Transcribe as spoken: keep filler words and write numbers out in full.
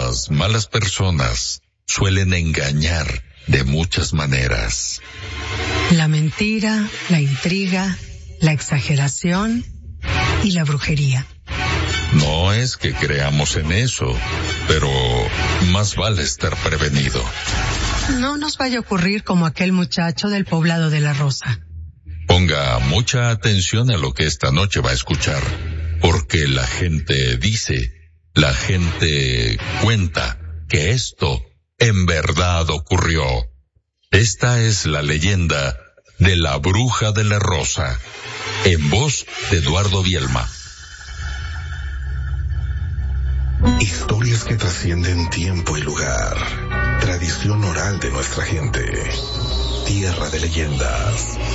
Las malas personas suelen engañar de muchas maneras. La mentira, la intriga, la exageración y la brujería. No es que creamos en eso, pero más vale estar prevenido. No nos vaya a ocurrir como aquel muchacho del poblado de La Rosa. Ponga mucha atención a lo que esta noche va a escuchar, porque la gente dice, la gente cuenta que esto en verdad ocurrió. Esta es la leyenda de la bruja de La Rosa, en voz de Eduardo Bielma. Historias que trascienden tiempo y lugar. Tradición oral de nuestra gente. Tierra de leyendas.